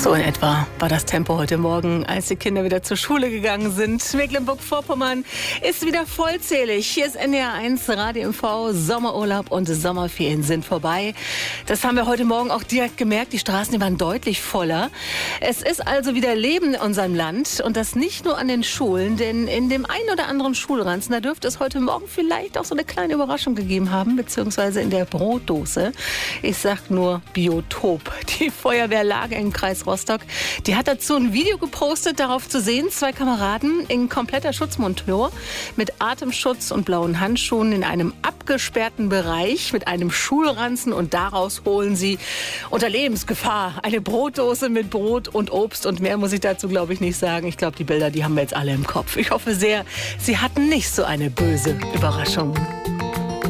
So in etwa war das Tempo heute Morgen, als die Kinder wieder zur Schule gegangen sind. Mecklenburg-Vorpommern ist wieder vollzählig. Hier ist NDR 1 Radio MV. Sommerurlaub und Sommerferien sind vorbei. Das haben wir heute Morgen auch direkt gemerkt. Die Straßen, die waren deutlich voller. Es ist also wieder Leben in unserem Land und das nicht nur an den Schulen, denn in dem einen oder anderen Schulranzen, da dürfte es heute Morgen vielleicht auch so eine kleine Überraschung gegeben haben, beziehungsweise in der Brotdose. Ich sag nur Biotop. Die Feuerwehrlage im Kreis Rostock, die hat dazu ein Video gepostet, darauf zu sehen, 2 Kameraden in kompletter Schutzmontur mit Atemschutz und blauen Handschuhen in einem abgesperrten Bereich mit einem Schulranzen und daraus holen sie unter Lebensgefahr eine Brotdose mit Brot und Obst und mehr muss ich dazu, glaube ich, nicht sagen. Ich glaube, die Bilder, die haben wir jetzt alle im Kopf. Ich hoffe sehr, Sie hatten nicht so eine böse Überraschung.